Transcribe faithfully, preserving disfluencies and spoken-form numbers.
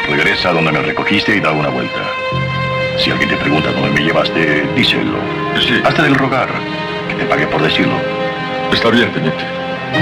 Regresa a donde me recogiste y da una vuelta. Si alguien te pregunta dónde me llevaste, díselo. Sí. Hazte del rogar, que te pague por decirlo. Está bien, teniente.